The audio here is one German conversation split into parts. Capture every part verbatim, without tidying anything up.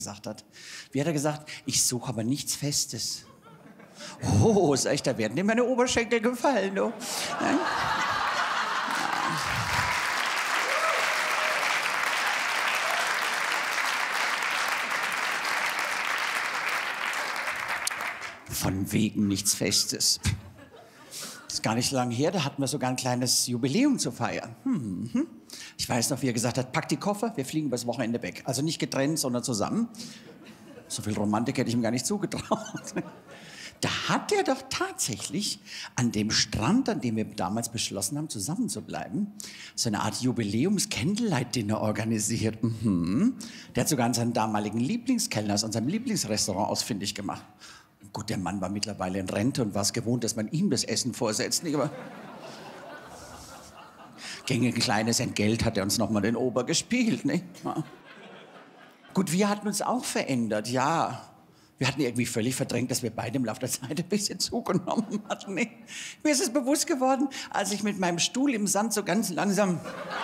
gesagt hat. Wie hat er gesagt? Ich suche aber nichts Festes. Oh, sag ich, da werden dir meine Oberschenkel gefallen, du. Ja? Von wegen nichts Festes. Das ist gar nicht so lange her, da hatten wir sogar ein kleines Jubiläum zu feiern. Hm. Ich weiß noch, wie er gesagt hat, pack die Koffer, wir fliegen übers Wochenende weg. Also nicht getrennt, sondern zusammen. So viel Romantik hätte ich ihm gar nicht zugetraut. Da hat er doch tatsächlich an dem Strand, an dem wir damals beschlossen haben, zusammen zu bleiben, so eine Art Jubiläums-Candlelight-Dinner organisiert. Mhm. Der hat sogar an seinen damaligen Lieblingskellner aus unserem Lieblingsrestaurant ausfindig gemacht. Gut, der Mann war mittlerweile in Rente und war es gewohnt, dass man ihm das Essen vorsetzt. Nicht? Aber gegen ein kleines Entgelt hat er uns noch mal den Ober gespielt. Nicht? Ja. Gut, wir hatten uns auch verändert, ja. Wir hatten irgendwie völlig verdrängt, dass wir beide im Laufe der Zeit ein bisschen zugenommen hatten. Nicht? Mir ist es bewusst geworden, als ich mit meinem Stuhl im Sand so ganz langsam...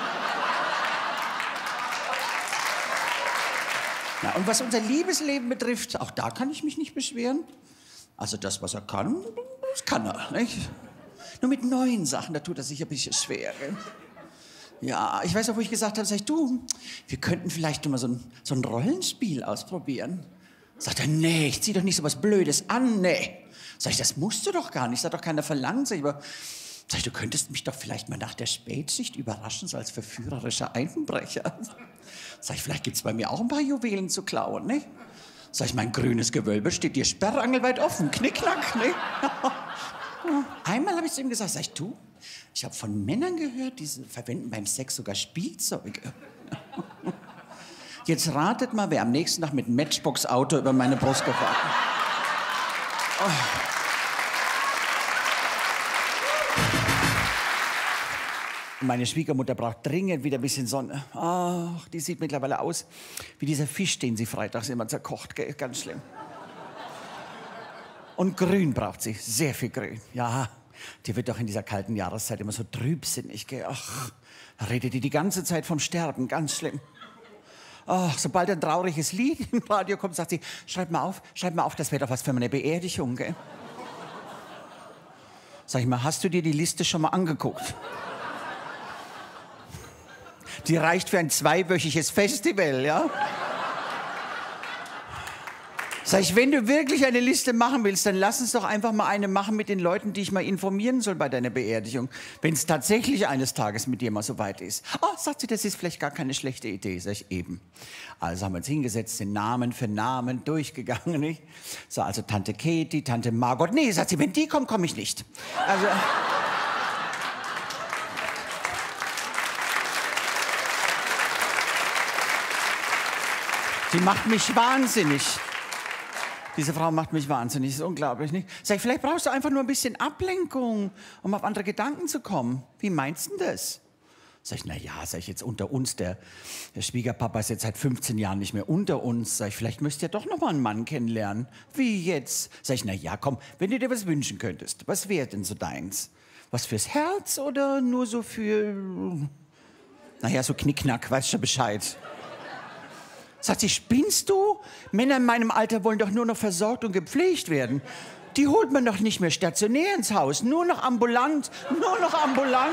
Ja, und was unser Liebesleben betrifft, auch da kann ich mich nicht beschweren. Also das, was er kann, das kann er, nicht? Nur mit neuen Sachen, da tut er sich ein bisschen schwer, gell? Ja, ich weiß auch, wo ich gesagt habe, sag ich, du, wir könnten vielleicht mal so ein, so ein Rollenspiel ausprobieren. Sagt er, nee, ich zieh doch nicht so was Blödes an, nee. Sag ich, das musst du doch gar nicht, das hat doch keiner verlangt. Sag ich, aber, sag ich, du könntest mich doch vielleicht mal nach der Spätschicht überraschen, so als verführerischer Einbrecher. Sag ich, vielleicht gibt's bei mir auch ein paar Juwelen zu klauen, ne? Sag ich, mein grünes Gewölbe steht dir sperrangelweit offen, knickknack, ne? Einmal habe ich zu ihm gesagt, sag ich, du, ich habe von Männern gehört, die verwenden beim Sex sogar Spielzeuge. Jetzt ratet mal, wer am nächsten Tag mit einem Matchbox-Auto über meine Brust gefahren ist. Oh. Meine Schwiegermutter braucht dringend wieder ein bisschen Sonne. Ach, die sieht mittlerweile aus wie dieser Fisch, den sie freitags immer zerkocht. Gell? Ganz schlimm. Und Grün braucht sie, sehr viel Grün. Ja, die wird doch in dieser kalten Jahreszeit immer so trübsinnig. Gell? Ach, da redet die die ganze Zeit vom Sterben, ganz schlimm. Ach, sobald ein trauriges Lied im Radio kommt, sagt sie, schreib mal auf, schreib mal auf, das wäre doch was für meine Beerdigung. Gell? Sag ich mal, hast du dir die Liste schon mal angeguckt? Die reicht für ein zweiwöchiges Festival, ja? Sag ich, wenn du wirklich eine Liste machen willst, dann lass uns doch einfach mal eine machen mit den Leuten, die ich mal informieren soll bei deiner Beerdigung. Wenn es tatsächlich eines Tages mit dir mal so weit ist. Oh, sagt sie, das ist vielleicht gar keine schlechte Idee. Sag ich, eben. Also haben wir uns hingesetzt, den Namen für Namen durchgegangen, nicht? So, also Tante Katie, Tante Margot. Nee, sagt sie, wenn die kommen, komme ich nicht. Also... Die macht mich wahnsinnig. Diese Frau macht mich wahnsinnig, das ist unglaublich, nicht? Sag ich, vielleicht brauchst du einfach nur ein bisschen Ablenkung, um auf andere Gedanken zu kommen. Wie meinst du denn das? Sag ich, na ja, sag ich jetzt unter uns, der, der Schwiegerpapa ist jetzt seit fünfzehn Jahren nicht mehr unter uns. Sag ich, vielleicht müsst ihr doch noch mal einen Mann kennenlernen. Wie jetzt? Sag ich, na ja, komm, wenn du dir was wünschen könntest, was wäre denn so deins? Was fürs Herz oder nur so für, naja, so Knickknack, weißt schon Bescheid. Sagt sie, spinnst du? Männer in meinem Alter wollen doch nur noch versorgt und gepflegt werden. Die holt man doch nicht mehr stationär ins Haus, nur noch ambulant, nur noch ambulant.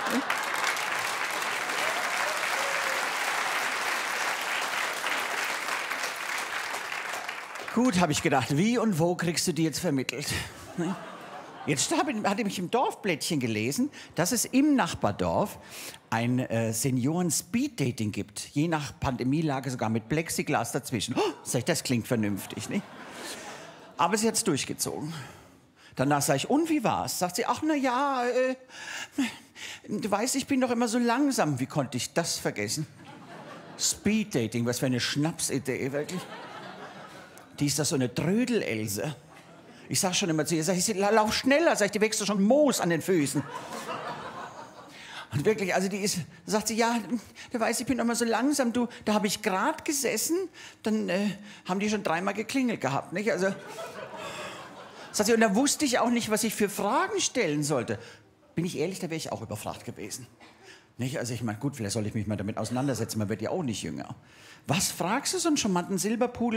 Gut, habe ich gedacht, wie und wo kriegst du die jetzt vermittelt? Jetzt hatte ich im Dorfblättchen gelesen, dass es im Nachbardorf ein äh, Senioren-Speed-Dating gibt. Je nach Pandemielage sogar mit Plexiglas dazwischen. Oh, sag ich, das klingt vernünftig, nicht? Aber sie hat es durchgezogen. Danach sage ich, und wie war's? Sagt sie, ach na ja, äh, du weißt, ich bin doch immer so langsam. Wie konnte ich das vergessen? Speed-Dating, was für eine Schnapsidee, wirklich. Die ist doch so eine Trödel-Else. Ich sag schon immer zu ihr, sag ich, lauf schneller, sag ich, die wächst doch schon Moos an den Füßen. Und wirklich, also die ist, sagt sie, ja, du weißt, ich bin doch mal so langsam, du, da habe ich gerade gesessen, dann äh, haben die schon dreimal geklingelt gehabt, nicht? Also, sagt sie, und da wusste ich auch nicht, was ich für Fragen stellen sollte. Bin ich ehrlich, da wäre ich auch überfragt gewesen. Nicht? Also ich meine, gut, vielleicht soll ich mich mal damit auseinandersetzen, man wird ja auch nicht jünger. Was fragst du so einen charmanten Silberpudel?